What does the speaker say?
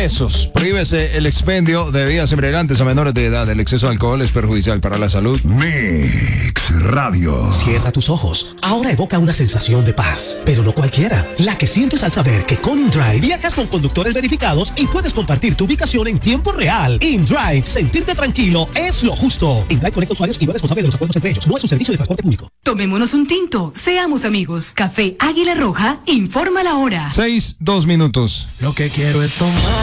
pesos. Prohíbese el expendio de bebidas embriagantes a menores de edad. El exceso de alcohol es perjudicial para la salud. Mix Radio. Cierra tus ojos. Ahora evoca una sensación de paz, pero no cualquiera. La que sientes al saber que con InDrive viajas con conductores verificados y puedes compartir tu ubicación en tiempo real. InDrive, sentirte tranquilo es lo justo. InDrive conecta usuarios y no es responsable de los acuerdos entre ellos. No es un servicio de transporte público. Tomémonos un tinto. Seamos amigos. Café Águila Roja informa la hora. 6:02. Lo que quiero es tomar